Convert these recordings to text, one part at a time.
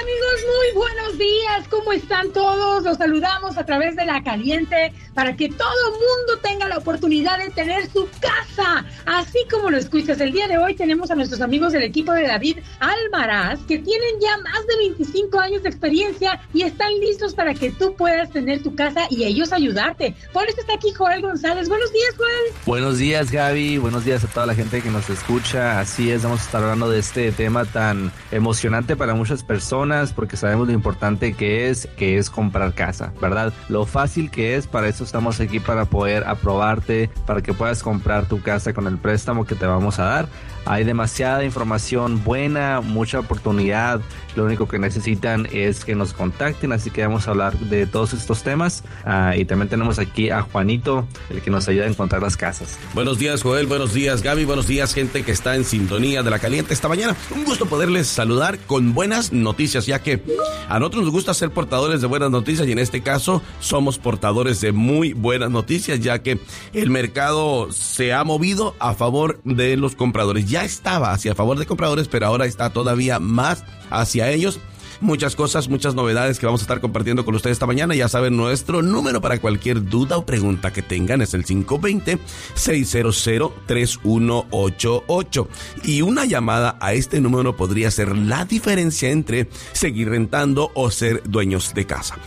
amigos, muy buenos días. ¿Cómo están todos? Los saludamos a través de La Caliente para que todo mundo tenga la oportunidad de tener su casa, así como lo escuchas. El día de hoy tenemos a nuestros amigos del equipo de David Almaraz, que tienen ya más de 25 años de experiencia y están listos para que tú puedas tener tu casa y ellos ayudarte. Por eso está aquí Joel González. Buenos días, Joel. Buenos días, Gaby. Buenos días a toda la gente que nos escucha. Así es, vamos a estar hablando de este tema tan emocionante para muchas personas, porque sabemos lo importante que es comprar casa, ¿verdad? Lo fácil que es. Para eso estamos aquí, para poder aprobarte, para que puedas comprar tu casa con el préstamo que te vamos a dar. Hay demasiada información buena, mucha oportunidad. Lo único que necesitan es que nos contacten, así que vamos a hablar de todos estos temas. Y también tenemos aquí a Juanito, el que nos ayuda a encontrar las casas. Buenos días, Joel. Buenos días, Gaby. Buenos días, gente que está en sintonía de La Caliente esta mañana. Un gusto poderles saludar con buenas noticias, ya que a nosotros nos gusta ser portadores de buenas noticias, y en este caso somos portadores de muy buenas noticias, ya que el mercado se ha movido a favor de los compradores. Ya estaba hacia favor de compradores, pero ahora está todavía más hacia ellos. Muchas cosas, muchas novedades que vamos a estar compartiendo con ustedes esta mañana. Ya saben, nuestro número para cualquier duda o pregunta que tengan es el 520-600-3188. Y una llamada a este número podría ser la diferencia entre seguir rentando o ser dueños de casa.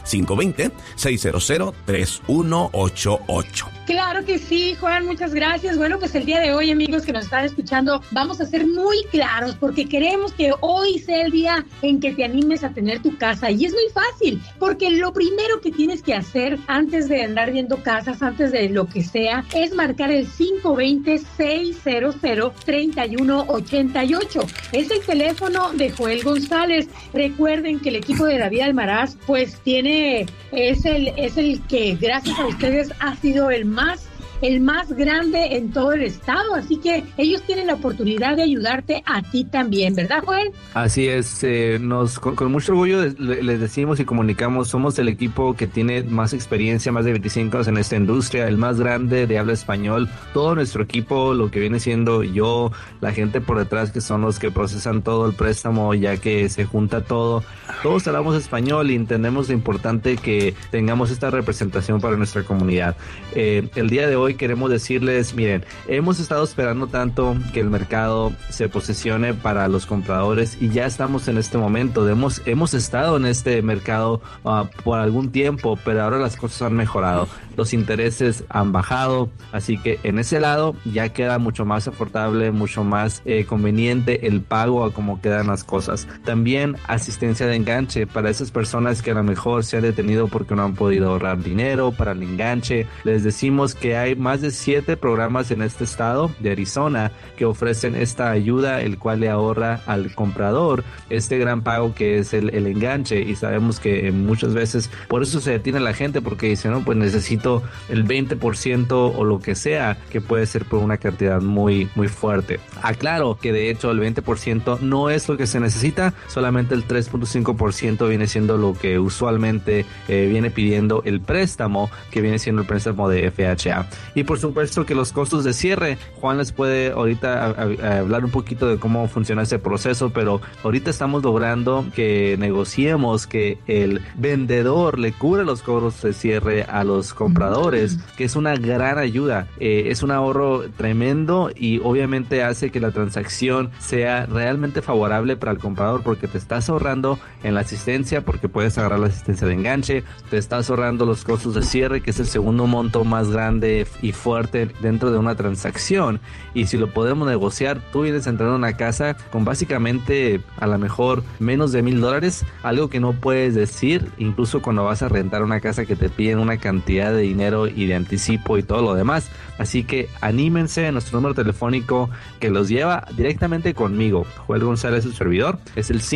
520-600-3188. Claro que sí, Juan, muchas gracias. Bueno, pues el día de hoy, amigos que nos están escuchando, vamos a ser muy claros porque queremos que hoy sea el día en que te animes a tener tu casa. Y es muy fácil, porque lo primero que tienes que hacer antes de andar viendo casas, antes de lo que sea, es marcar el 520-600-3188. Es el teléfono de Joel González. Recuerden que el equipo de David Almaraz, pues es el que gracias a ustedes ha sido el más grande en todo el estado, así que ellos tienen la oportunidad de ayudarte a ti también, ¿verdad, Joel? Así es, con mucho orgullo les decimos y comunicamos, somos el equipo que tiene más experiencia, más de 25 años en esta industria, el más grande de habla español. Todo nuestro equipo, lo que viene siendo yo, la gente por detrás que son los que procesan todo el préstamo, ya que se junta todo, todos hablamos español y entendemos lo importante que tengamos esta representación para nuestra comunidad. El día de hoy queremos decirles, miren, hemos estado esperando tanto que el mercado se posicione para los compradores y ya estamos en este momento. Hemos estado en este mercado por algún tiempo, pero ahora las cosas han mejorado. Los intereses han bajado, así que en ese lado ya queda mucho más aportable, mucho más conveniente el pago a cómo quedan las cosas. También asistencia de enganche para esas personas que a lo mejor se han detenido porque no han podido ahorrar dinero para el enganche. Les decimos que hay más de 7 programas en este estado de Arizona que ofrecen esta ayuda, el cual le ahorra al comprador este gran pago que es el enganche. Y sabemos que muchas veces por eso se detiene la gente, porque dice, no, pues necesito el 20% o lo que sea, que puede ser por una cantidad muy, muy fuerte. Aclaro que de hecho el 20% no es lo que se necesita, solamente el 3.5% viene siendo lo que usualmente viene pidiendo el préstamo, que viene siendo el préstamo de FHA. Y por supuesto que los costos de cierre, Juan les puede ahorita hablar un poquito de cómo funciona ese proceso, pero ahorita estamos logrando que negociemos que el vendedor le cubra los cobros de cierre a los compradores, que es una gran ayuda. Es un ahorro tremendo y obviamente hace que la transacción sea realmente favorable para el comprador, porque te estás ahorrando en la asistencia, porque puedes agarrar la asistencia de enganche, te estás ahorrando los costos de cierre, que es el segundo monto más grande y fuerte dentro de una transacción. Y si lo podemos negociar, tú vienes entrando a una casa con básicamente a lo mejor menos de $1,000, algo que no puedes decir incluso cuando vas a rentar una casa, que te piden una cantidad de dinero y de anticipo y todo lo demás. Así que anímense a nuestro número telefónico que los lleva directamente conmigo, Joel González, su servidor. Es el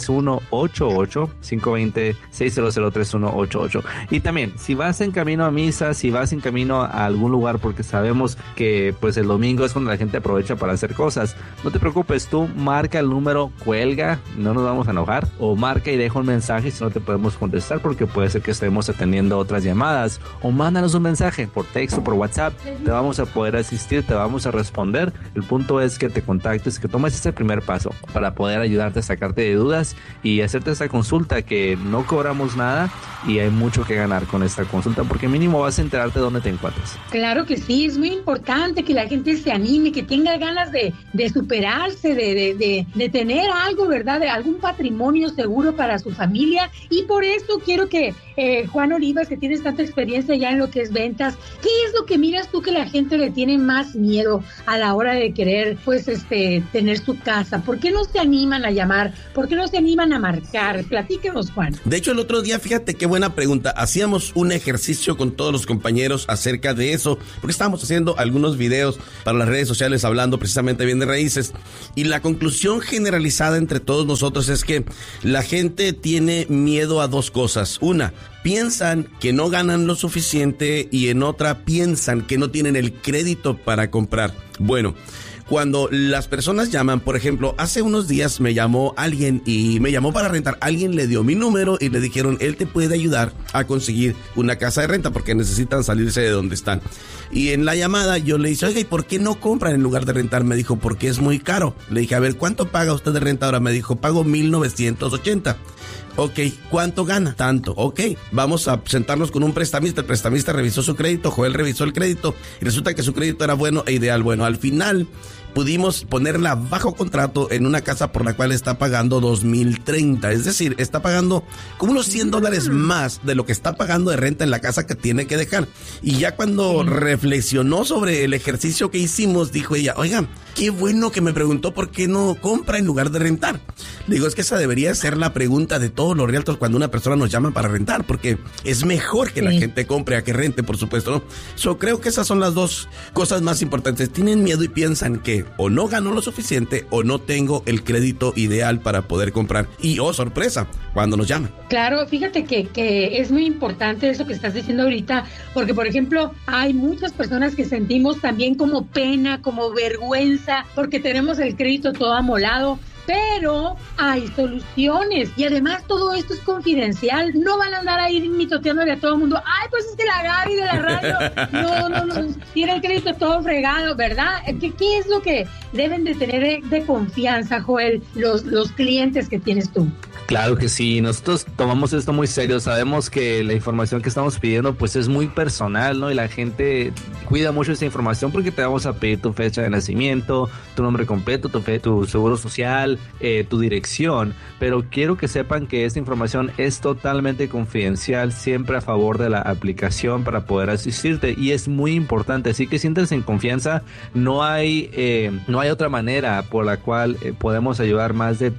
520-600-3188, 520-600-3188. Y también, si vas en camino a mí, prisa, si vas en camino a algún lugar, porque sabemos que pues el domingo es cuando la gente aprovecha para hacer cosas, no te preocupes, tú marca el número, cuelga, no nos vamos a enojar, o marca y deja un mensaje si no te podemos contestar, porque puede ser que estemos atendiendo otras llamadas, o mándanos un mensaje por texto, por WhatsApp, te vamos a poder asistir, te vamos a responder. El punto es que te contactes, que tomes este primer paso para poder ayudarte a sacarte de dudas y hacerte esta consulta, que no cobramos nada y hay mucho que ganar con esta consulta, porque mínimo vas a enterarte de dónde te encuentras. Claro que sí, es muy importante que la gente se anime, que tenga ganas de superarse, de tener algo, ¿verdad? De algún patrimonio seguro para su familia, y por eso quiero que Juan Olivas, que tienes tanta experiencia ya en lo que es ventas, ¿qué es lo que miras tú que la gente le tiene más miedo a la hora de querer, pues, tener su casa? ¿Por qué no se animan a llamar? ¿Por qué no se animan a marcar? Platíquenos, Juan. De hecho, el otro día, fíjate qué buena pregunta, hacíamos un ejercicio con todos los compañeros acerca de eso, porque estábamos haciendo algunos videos para las redes sociales hablando precisamente bien de raíces, y la conclusión generalizada entre todos nosotros es que la gente tiene miedo a dos cosas. Una, piensan que no ganan lo suficiente, y en otra piensan que no tienen el crédito para comprar. Bueno, cuando las personas llaman, por ejemplo, hace unos días me llamó alguien y me llamó para rentar. Alguien le dio mi número y le dijeron, él te puede ayudar a conseguir una casa de renta porque necesitan salirse de donde están. Y en la llamada yo le dije, oiga, ¿y por qué no compran en lugar de rentar? Me dijo, porque es muy caro. Le dije, a ver, ¿cuánto paga usted de renta ahora? Me dijo, pago 1,980. Ok, ¿cuánto gana? Tanto. Ok, vamos a sentarnos con un prestamista. El prestamista revisó su crédito, Joel revisó el crédito y resulta que su crédito era bueno e ideal. Bueno, al final pudimos ponerla bajo contrato en una casa por la cual está pagando 2,030. Es decir, está pagando como unos $100 más de lo que está pagando de renta en la casa que tiene que dejar. Y ya cuando reflexionó sobre el ejercicio que hicimos, dijo ella, oiga, qué bueno que me preguntó por qué no compra en lugar de rentar. Le digo, es que esa debería ser la pregunta de todos los realtors cuando una persona nos llama para rentar, porque es mejor que la gente compre a que rente, por supuesto, ¿no? Creo que esas son las dos cosas más importantes. Tienen miedo y piensan que o no gano lo suficiente o no tengo el crédito ideal para poder comprar. Y sorpresa, cuando nos llaman. Claro, fíjate que es muy importante eso que estás diciendo ahorita, porque por ejemplo, hay muchas personas que sentimos también como pena, como vergüenza, porque tenemos el crédito todo amolado. Pero hay soluciones y además todo esto es confidencial. No van a andar ahí mitoteándole a todo el mundo. Ay, pues es que la Gaby de la radio no tiene el crédito todo fregado, ¿verdad? ¿Qué es lo que deben de tener de confianza, Joel, los clientes que tienes tú? Claro que sí, nosotros tomamos esto muy serio, sabemos que la información que estamos pidiendo pues es muy personal, ¿no? Y la gente cuida mucho esa información porque te vamos a pedir tu fecha de nacimiento, tu nombre completo, tu seguro social, tu dirección, pero quiero que sepan que esta información es totalmente confidencial, siempre a favor de la aplicación para poder asistirte, y es muy importante, así que siéntanse en confianza. No hay otra manera por la cual podemos ayudar más de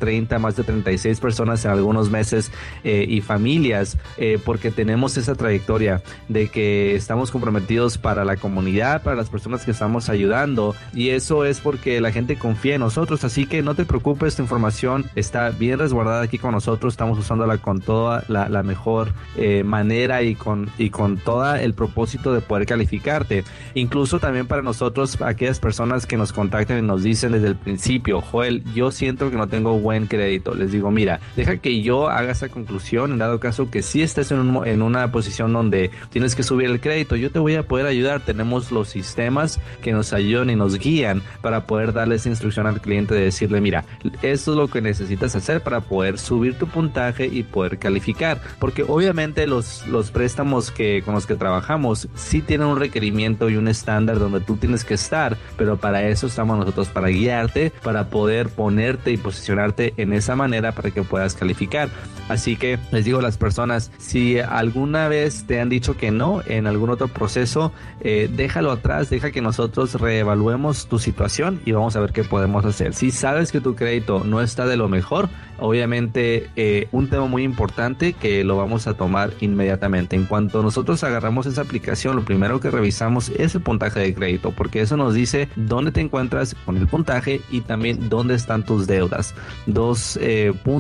36 personas en algunos meses y familias, porque tenemos esa trayectoria de que estamos comprometidos para la comunidad, para las personas que estamos ayudando, y eso es porque la gente confía en nosotros. Así que no te preocupes, esta información está bien resguardada aquí con nosotros, estamos usándola con toda la mejor manera y con todo el propósito de poder calificarte. Incluso también para nosotros, aquellas personas que nos contactan y nos dicen desde el principio, Joel, yo siento que no tengo buen crédito, les digo, mira, deja que yo haga esa conclusión, en dado caso que sí estés en una posición donde tienes que subir el crédito, yo te voy a poder ayudar. Tenemos los sistemas que nos ayudan y nos guían para poder darle esa instrucción al cliente de decirle, mira, esto es lo que necesitas hacer para poder subir tu puntaje y poder calificar, porque obviamente los préstamos con los que trabajamos sí tienen un requerimiento y un estándar donde tú tienes que estar, pero para eso estamos nosotros, para guiarte, para poder ponerte y posicionarte en esa manera para que puedas calificar. Así que les digo a las personas, si alguna vez te han dicho que no en algún otro proceso, déjalo atrás, deja que nosotros reevaluemos tu situación y vamos a ver qué podemos hacer. Si sabes que tu crédito no está de lo mejor, obviamente un tema muy importante que lo vamos a tomar inmediatamente. En cuanto nosotros agarramos esa aplicación, lo primero que revisamos es el puntaje de crédito, porque eso nos dice dónde te encuentras con el puntaje y también dónde están tus deudas. Dos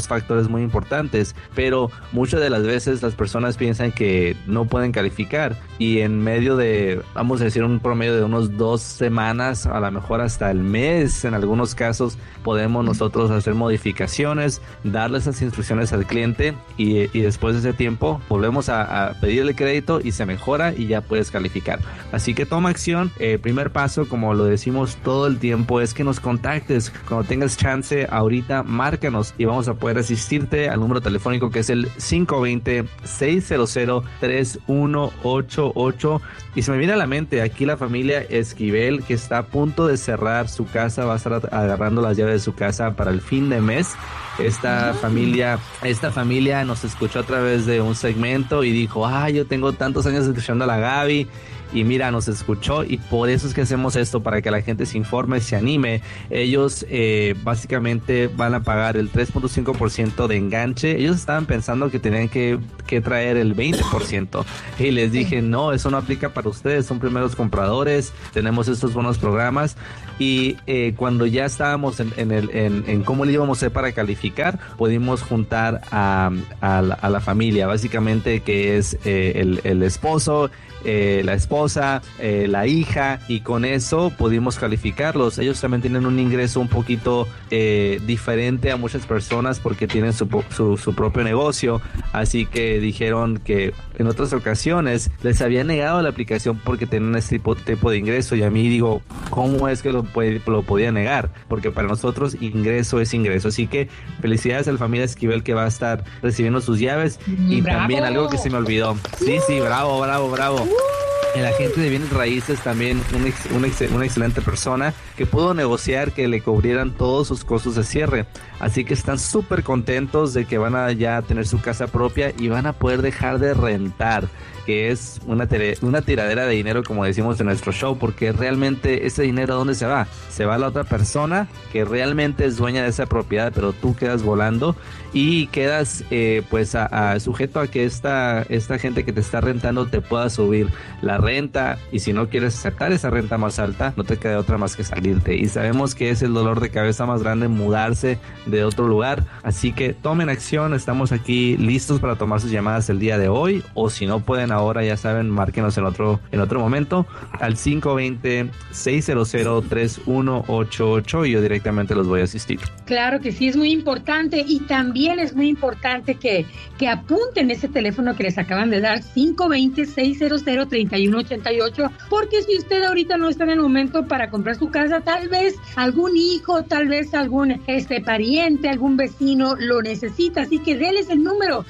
factores muy importantes, pero muchas de las veces las personas piensan que no pueden calificar y en medio de, vamos a decir, un promedio de unos 2 semanas, a lo mejor hasta el mes, en algunos casos podemos nosotros hacer modificaciones, darle esas instrucciones al cliente y después de ese tiempo volvemos a pedirle crédito y se mejora y ya puedes calificar. Así que toma acción. Primer paso, como lo decimos todo el tiempo, es que nos contactes. Cuando tengas chance, ahorita márcanos y vamos a poder asistirte al número telefónico que es el 520-600-3188. Y se me viene a la mente aquí la familia Esquivel, que está a punto de cerrar su casa, va a estar agarrando las llaves de su casa para el fin de mes. Esta familia nos escuchó a través de un segmento y dijo, yo tengo tantos años escuchando a la Gaby. Y mira, nos escuchó y por eso es que hacemos esto, para que la gente se informe, se anime. Ellos básicamente van a pagar el 3.5% de enganche. Ellos estaban pensando que tenían que traer el 20%. Y les dije, no, eso no aplica para ustedes, son primeros compradores, tenemos estos buenos programas. Y cuando ya estábamos en cómo le íbamos a hacer para calificar, pudimos juntar a la familia, básicamente, que es el esposo, la esposa, la hija, y con eso pudimos calificarlos. Ellos también tienen un ingreso un poquito diferente a muchas personas porque tienen su propio negocio, así que dijeron que en otras ocasiones les había negado la aplicación porque tenían este tipo de ingreso, y a mí digo, ¿cómo es que lo podía negar? Porque para nosotros ingreso es ingreso. Así que felicidades a la familia Esquivel, que va a estar recibiendo sus llaves. Y ¡bravo! También algo que se me olvidó. Sí, bravo. El agente de bienes raíces también, una excelente persona que pudo negociar que le cubrieran todos sus costos de cierre. Así que están súper contentos de que van a ya tener su casa propia y van a poder dejar de rentar, que es una tiradera de dinero, como decimos en nuestro show, porque realmente ese dinero, ¿a dónde se va? Se va a la otra persona que realmente es dueña de esa propiedad, pero tú quedas volando y quedas sujeto a que esta gente que te está rentando te pueda subir la renta, y si no quieres aceptar esa renta más alta, no te queda otra más que salirte. Y sabemos que es el dolor de cabeza más grande mudarse de otro lugar, así que tomen acción. Estamos aquí listos para tomar sus llamadas el día de hoy, o si no pueden ahora, ya saben, márquenos en otro momento al 520-600-3188 y yo directamente los voy a asistir. Claro que sí, es muy importante, y también es muy importante que apunten ese teléfono que les acaban de dar, 520-600-3188, porque si usted ahorita no está en el momento para comprar su casa, tal vez algún hijo, tal vez algún pariente, algún vecino lo necesita, así que déles el número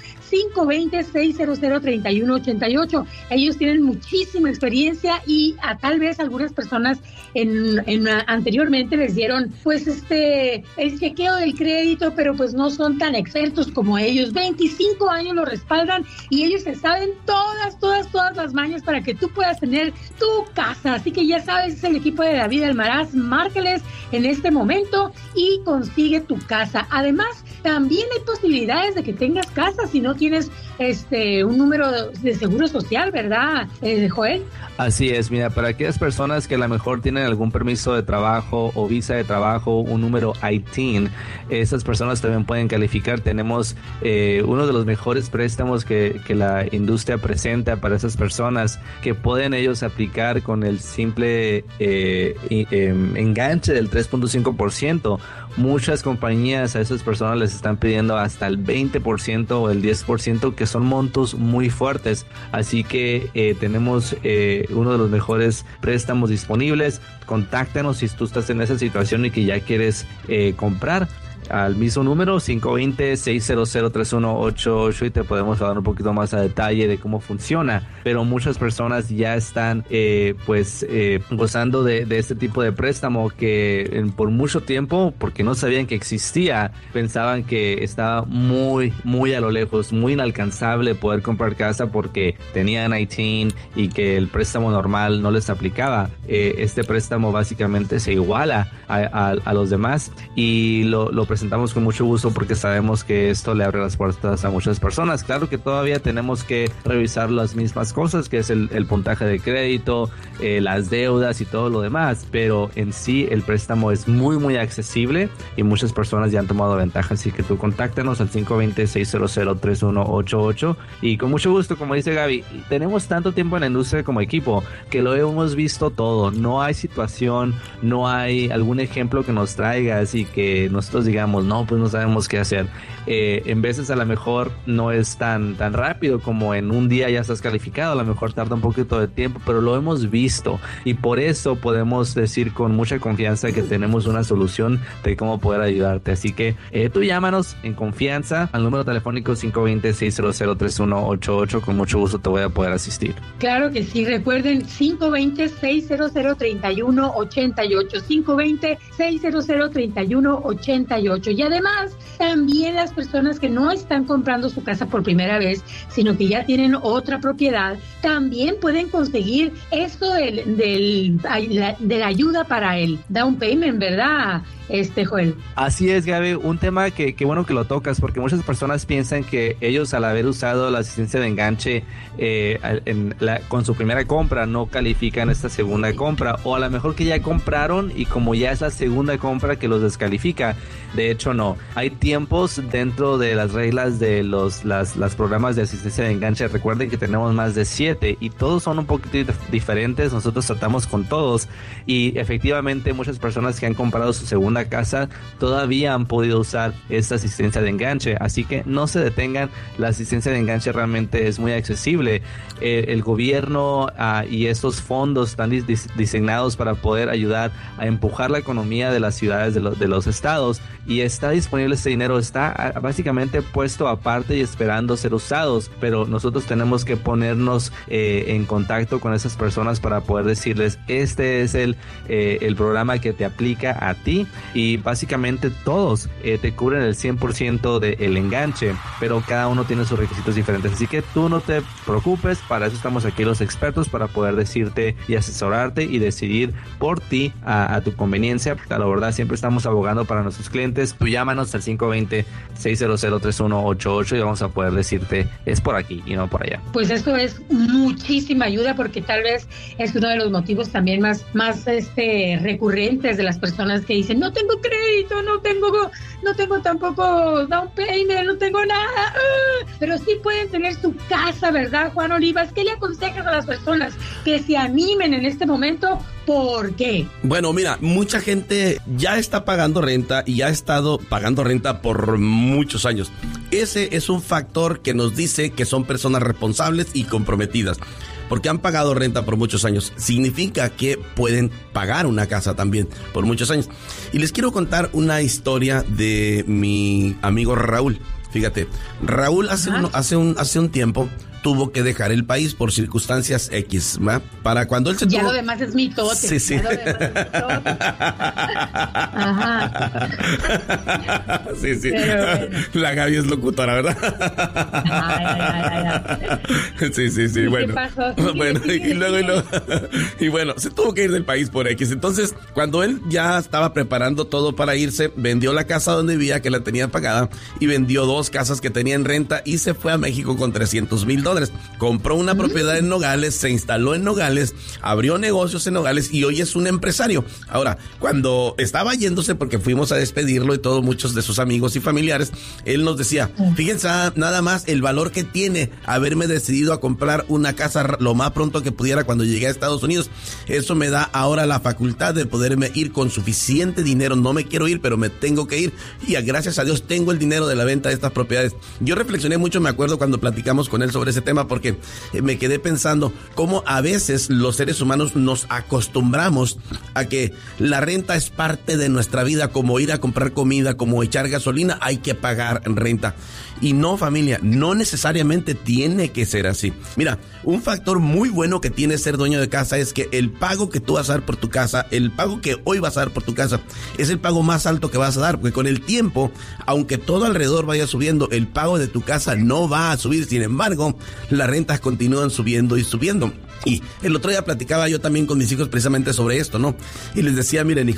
520-600-3188. Ellos tienen muchísima experiencia y a tal vez algunas personas anteriormente les dieron el chequeo del crédito, pero pues no son tan expertos como ellos. 25 años lo respaldan y ellos se saben todas las mañas para que tú puedas tener tu casa. Así que ya sabes, es el equipo de David Almaraz. Márcales en este momento y consigue tu casa. Además, también hay posibilidades de que tengas casa si no tienes un número de seguro social, ¿verdad, Joel? Así es, mira, para aquellas personas que a lo mejor tienen algún permiso de trabajo o visa de trabajo, un número ITIN, esas personas también pueden calificar. Tenemos uno de los mejores préstamos que la industria presenta para esas personas, que pueden ellos aplicar con el simple enganche del 3.5%. Muchas compañías a esas personas les están pidiendo hasta el 20% o el 10%, que son montos muy fuertes. Así que tenemos uno de los mejores préstamos disponibles. Contáctanos si tú estás en esa situación y que ya quieres comprar. Al mismo número, 520-600-3188, y te podemos dar un poquito más a detalle de cómo funciona. Pero muchas personas ya están gozando de este tipo de préstamo que por mucho tiempo, porque no sabían que existía, pensaban que estaba muy, muy a lo lejos, muy inalcanzable poder comprar casa porque tenían ITIN y que el préstamo normal no les aplicaba. Este préstamo básicamente se iguala a los demás, y lo presentamos con mucho gusto porque sabemos que esto le abre las puertas a muchas personas. Claro que todavía tenemos que revisar las mismas cosas, que es el puntaje de crédito, las deudas y todo lo demás, pero en sí el préstamo es muy muy accesible y muchas personas ya han tomado ventaja, así que tú contáctanos al 520-600-3188 y con mucho gusto, como dice Gaby, tenemos tanto tiempo en la industria como equipo que lo hemos visto todo, no hay situación, no hay algún ejemplo que nos traigas y que nosotros digamos, no, pues no sabemos qué hacer. En veces a lo mejor no es tan rápido como en un día ya estás calificado, a lo mejor tarda un poquito de tiempo, pero lo hemos visto y por eso podemos decir con mucha confianza que tenemos una solución de cómo poder ayudarte. Así que tú llámanos en confianza al número telefónico 520-600-3188, con mucho gusto te voy a poder asistir. Claro que sí, recuerden 520-600-3188, 520-600-3188 y además también las personas que no están comprando su casa por primera vez, sino que ya tienen otra propiedad, también pueden conseguir esto de la ayuda para el down payment, ¿verdad, Joel? Así es, Gaby, un tema que bueno que lo tocas, porque muchas personas piensan que ellos al haber usado la asistencia de enganche con su primera compra no califican esta segunda compra, o a lo mejor que ya compraron y como ya es la segunda compra que los descalifica. De hecho no, hay tiempos dentro de las reglas de los programas de asistencia de enganche. Recuerden que tenemos más de 7 y todos son un poquito diferentes, nosotros tratamos con todos y efectivamente muchas personas que han comprado su segunda casa todavía han podido usar esta asistencia de enganche, así que no se detengan, la asistencia de enganche realmente es muy accesible. El gobierno y estos fondos están diseñados para poder ayudar a empujar la economía de las ciudades de los estados y está disponible este dinero, está básicamente puesto aparte y esperando ser usados, pero nosotros tenemos que ponernos en contacto con esas personas para poder decirles este es el programa que te aplica a ti y básicamente todos te cubren el 100% del enganche, pero cada uno tiene sus requisitos diferentes, así que tú no te preocupes, para eso estamos aquí los expertos, para poder decirte y asesorarte y decidir por ti a tu conveniencia. La verdad siempre estamos abogando para nuestros clientes. Tú llámanos al 520-600-3188 y vamos a poder decirte es por aquí y no por allá. Pues eso es muchísima ayuda porque tal vez es uno de los motivos también más recurrentes de las personas que dicen no tengo crédito, no tengo tampoco down payment, no tengo nada, pero sí pueden tener su casa, ¿verdad, Juan Olivas? ¿Qué le aconsejas a las personas que se animen en este momento? ¿Por qué? Bueno, mira, mucha gente ya está pagando renta y ya ha estado pagando renta por muchos años. Ese es un factor que nos dice que son personas responsables y comprometidas, porque han pagado renta por muchos años. Significa que pueden pagar una casa también por muchos años. Y les quiero contar una historia de mi amigo Raúl. Fíjate, Raúl hace un tiempo tuvo que dejar el país por circunstancias X, ¿va? Para cuando él se ya tuvo... lo demás es mitote. Sí, sí. Ya lo demás es mitote. Ajá. Sí, sí. Bueno. La Gaby es locutora, ¿verdad? Ay. Sí. ¿Y Bueno. qué pasó? Bueno, y luego. Y bueno, se tuvo que ir del país por X. Entonces, cuando él ya estaba preparando todo para irse, vendió la casa donde vivía, que la tenía pagada, y vendió 2 casas que tenía en renta y se fue a México con $300,000. Compró una propiedad en Nogales, se instaló en Nogales, abrió negocios en Nogales y hoy es un empresario. Ahora, cuando estaba yéndose, porque fuimos a despedirlo y todos muchos de sus amigos y familiares, él nos decía, fíjense nada más el valor que tiene haberme decidido a comprar una casa lo más pronto que pudiera cuando llegué a Estados Unidos. Eso me da ahora la facultad de poderme ir con suficiente dinero. No me quiero ir, pero me tengo que ir y gracias a Dios tengo el dinero de la venta de estas propiedades. Yo reflexioné mucho, me acuerdo cuando platicamos con él sobre ese tema, porque me quedé pensando cómo a veces los seres humanos nos acostumbramos a que la renta es parte de nuestra vida, como ir a comprar comida, como echar gasolina, hay que pagar renta. Y no, familia, no necesariamente tiene que ser así. Mira, un factor muy bueno que tiene ser dueño de casa es que el pago que tú vas a dar por tu casa, el pago que hoy vas a dar por tu casa, es el pago más alto que vas a dar, porque con el tiempo, aunque todo alrededor vaya subiendo, el pago de tu casa no va a subir. Sin embargo, las rentas continúan subiendo y subiendo. Y el otro día platicaba yo también con mis hijos precisamente sobre esto, ¿no? Y les decía, miren hijos,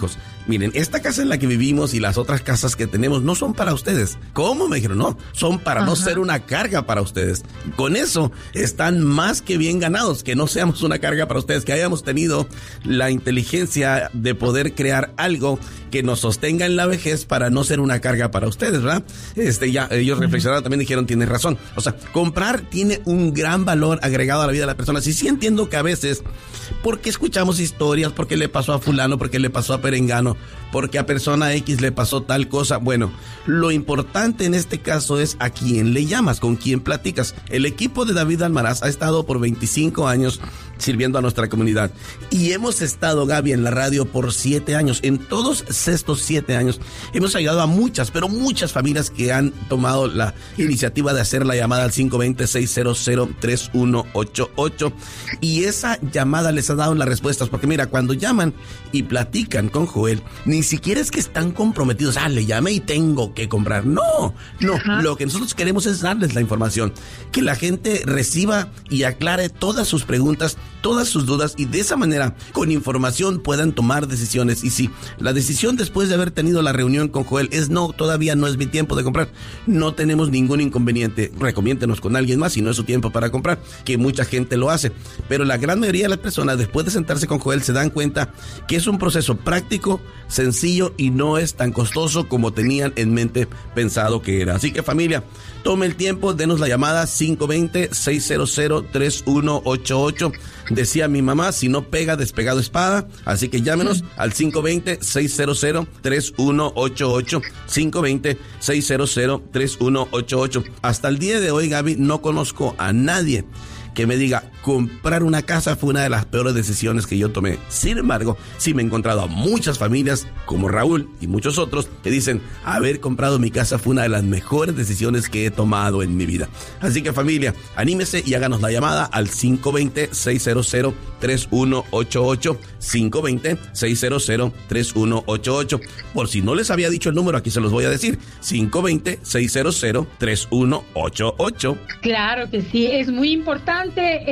miren, esta casa en la que vivimos y las otras casas que tenemos no son para ustedes. ¿Cómo? Me dijeron, no, son para no ser una carga para ustedes. Con eso están más que bien ganados, que no seamos una carga para ustedes, que hayamos tenido la inteligencia de poder crear algo que nos sostenga en la vejez para no ser una carga para ustedes, ¿verdad? Ya ellos reflexionaron también, dijeron, tienes razón. O sea, comprar tiene un gran valor agregado a la vida de la persona. Sí entiendo que a veces, porque escuchamos historias, porque le pasó a fulano, porque le pasó a perengano, porque a persona X le pasó tal cosa. Bueno, lo importante en este caso es a quién le llamas, con quién platicas. El equipo de David Almaraz ha estado por 25 años sirviendo a nuestra comunidad. Y hemos estado, Gaby, en la radio por 7 años. En todos estos 7 años hemos ayudado a muchas, pero muchas familias que han tomado la iniciativa de hacer la llamada al 520-600-3188. Y esa llamada les ha dado las respuestas. Porque mira, cuando llaman y platican con Joel, ni siquiera es que están comprometidos. Le llamé y tengo que comprar. No. Lo que nosotros queremos es darles la información. Que la gente reciba y aclare todas sus preguntas, todas sus dudas, y de esa manera, con información, puedan tomar decisiones. Y si la decisión después de haber tenido la reunión con Joel es no, todavía no es mi tiempo de comprar, no tenemos ningún inconveniente. Recomiéntenos con alguien más si no es su tiempo para comprar, que mucha gente lo hace. Pero la gran mayoría de las personas, después de sentarse con Joel, se dan cuenta que es un proceso práctico, sencillo y no es tan costoso como tenían en mente pensado que era. Así que, familia, tome el tiempo, denos la llamada 520-600-3188. Decía mi mamá, si no pega, despegado espada. Así que llámenos al 520-600-3188. 520-600-3188. Hasta el día de hoy, Gaby, no conozco a nadie que me diga, comprar una casa fue una de las peores decisiones que yo tomé. Sin embargo, sí me he encontrado a muchas familias, como Raúl y muchos otros, que dicen, haber comprado mi casa fue una de las mejores decisiones que he tomado en mi vida. Así que, familia, anímese y háganos la llamada al 520-600-3188. 520-600-3188. Por si no les había dicho el número, aquí se los voy a decir. 520-600-3188. Claro que sí, es muy importante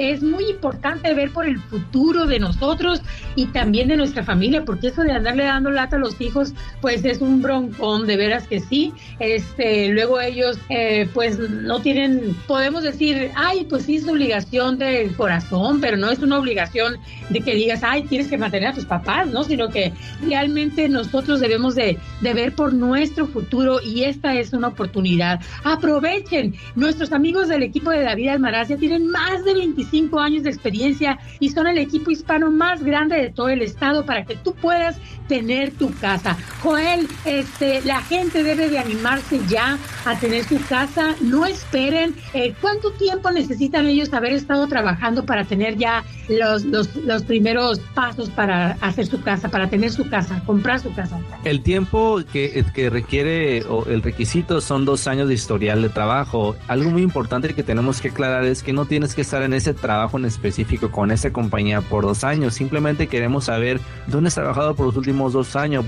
ver por el futuro de nosotros y también de nuestra familia, porque eso de andarle dando lata a los hijos, pues es un broncón, de veras que sí. Luego ellos, pues no tienen, podemos decir, pues sí es obligación del corazón, pero no es una obligación de que digas, tienes que mantener a tus papás, ¿no? Sino que realmente nosotros debemos de ver por nuestro futuro, y esta es una oportunidad. Aprovechen. Nuestros amigos del equipo de David Almaraz ya tienen más de 25 años de experiencia y son el equipo hispano más grande de todo el estado para que tú puedas tener tu casa. Joel, la gente debe de animarse ya a tener su casa. No esperen. ¿Cuánto tiempo necesitan ellos haber estado trabajando para tener ya los primeros pasos para hacer su casa, para tener su casa, comprar su casa? El tiempo que requiere, o el requisito, son 2 años de historial de trabajo. Algo muy importante que tenemos que aclarar es que no tienes que estar en ese trabajo en específico con esa compañía por 2 años. Simplemente queremos saber dónde has trabajado por los últimos 2 años,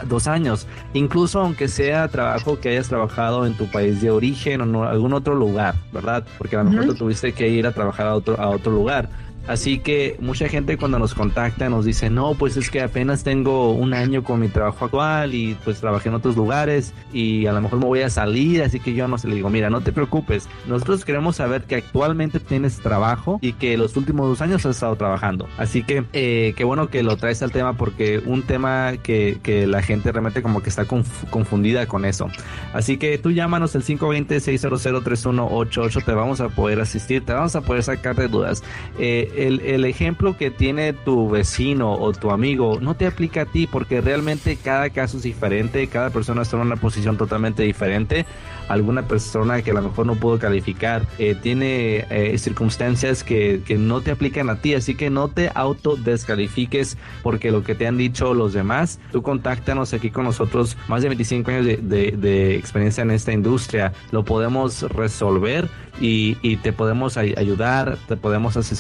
incluso aunque sea trabajo que hayas trabajado en tu país de origen o en algún otro lugar, ¿verdad? Porque a lo mejor te tuviste que ir a trabajar a otro lugar. Así que mucha gente cuando nos contacta nos dice, no, pues es que apenas tengo 1 año con mi trabajo actual y pues trabajé en otros lugares y a lo mejor me voy a salir, así que yo no sé. Le digo, mira, no te preocupes, nosotros queremos saber que actualmente tienes trabajo y que los últimos 2 años has estado trabajando. Así que qué bueno que lo traes al tema, porque un tema que la gente realmente como que está confundida con eso. Así que tú llámanos al 520-600-3188, te vamos a poder asistir, te vamos a poder sacar de dudas. El ejemplo que tiene tu vecino o tu amigo no te aplica a ti, porque realmente cada caso es diferente, cada persona está en una posición totalmente diferente. Alguna persona que a lo mejor no pudo calificar tiene circunstancias que no te aplican a ti, así que no te autodescalifiques porque lo que te han dicho los demás. Tú contáctanos aquí con nosotros, más de 25 años de experiencia en esta industria, lo podemos resolver y te podemos ayudar, te podemos asesorar, y como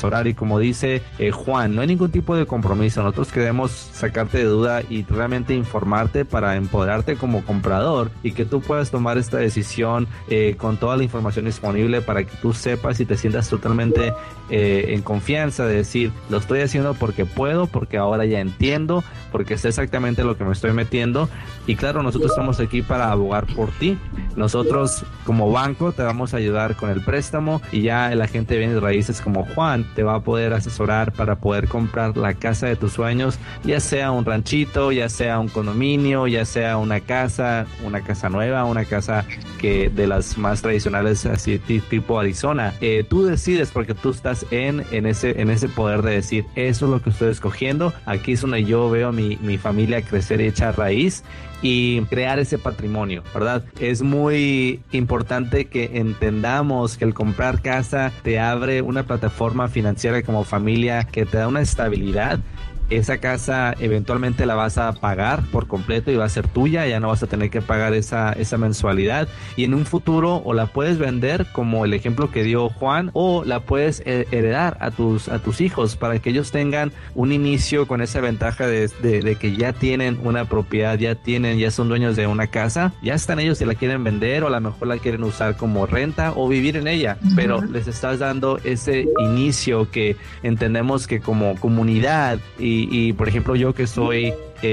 como dice Juan, no hay ningún tipo de compromiso. Nosotros queremos sacarte de duda y realmente informarte para empoderarte como comprador y que tú puedas tomar esta decisión con toda la información disponible para que tú sepas y te sientas totalmente en confianza de decir, lo estoy haciendo porque puedo, porque ahora ya entiendo, porque sé exactamente lo que me estoy metiendo. Y claro, nosotros estamos aquí para abogar por ti. Nosotros como banco te vamos a ayudar con el préstamo y ya el agente de bienes raíces como Juan te va a poder asesorar para poder comprar la casa de tus sueños, ya sea un ranchito, ya sea un condominio, ya sea una casa nueva, una casa que de las más tradicionales así tipo Arizona. Tú decides porque tú estás en ese poder de decir, eso es lo que estoy escogiendo. Aquí es donde yo veo mi familia crecer y echar raíz y crear ese patrimonio, ¿verdad? Es muy importante que entendamos que el comprar casa te abre una plataforma financiera como familia que te da una estabilidad. Esa casa eventualmente la vas a pagar por completo y va a ser tuya, ya no vas a tener que pagar esa mensualidad, y en un futuro o la puedes vender como el ejemplo que dio Juan, o la puedes heredar a tus hijos para que ellos tengan un inicio con esa ventaja de que ya tienen una propiedad, ya son dueños de una casa, ya están ellos si la quieren vender o a lo mejor la quieren usar como renta o vivir en ella, pero les estás dando ese inicio que entendemos que como comunidad y por ejemplo yo que soy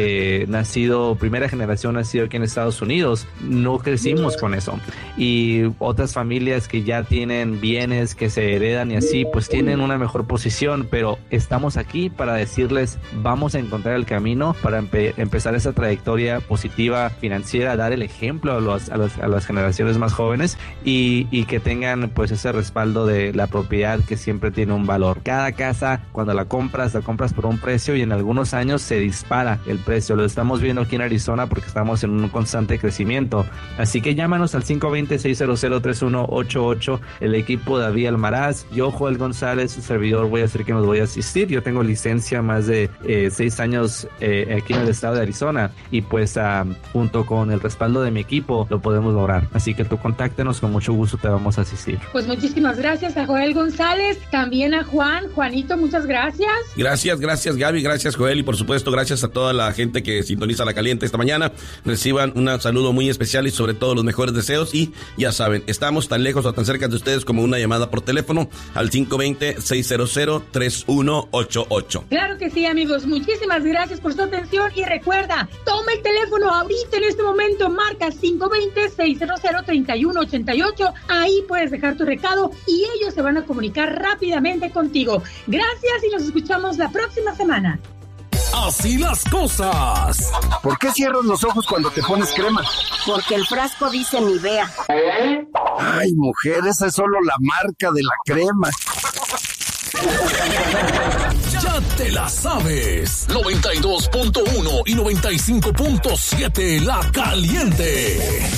primera generación nacido aquí en Estados Unidos, no crecimos con eso, y otras familias que ya tienen bienes que se heredan y así, pues tienen una mejor posición, pero estamos aquí para decirles, vamos a encontrar el camino para empezar esa trayectoria positiva financiera, dar el ejemplo a las generaciones más jóvenes y que tengan pues ese respaldo de la propiedad que siempre tiene un valor. Cada casa, cuando la compras por un precio y en algunos años se dispara el precio. Lo estamos viendo aquí en Arizona porque estamos en un constante crecimiento. Así que llámanos al 520-600-3188, el equipo de David Almaraz. Yo, Joel González, su servidor, voy a hacer que nos voy a asistir. Yo tengo licencia más de 6 años aquí en el estado de Arizona y pues junto con el respaldo de mi equipo lo podemos lograr. Así que tú contáctenos, con mucho gusto te vamos a asistir. Pues muchísimas gracias a Joel González, también a Juanito, muchas gracias. Gracias Gaby, gracias Joel, y por supuesto gracias a toda la gente que sintoniza La Caliente esta mañana. Reciban un saludo muy especial y sobre todo los mejores deseos, y ya saben, estamos tan lejos o tan cerca de ustedes como una llamada por teléfono al 520-600-3188. Claro que sí, amigos, muchísimas gracias por su atención y recuerda, toma el teléfono ahorita en este momento, marca 520-600-3188, ahí puedes dejar tu recado y ellos se van a comunicar rápidamente contigo. Gracias y nos escuchamos la próxima semana. Así las cosas. ¿Por qué cierras los ojos cuando te pones crema? Porque el frasco dice Nivea. Ay, mujer, esa es solo la marca de la crema. Ya te la sabes. 92.1 y 95.7 La Caliente.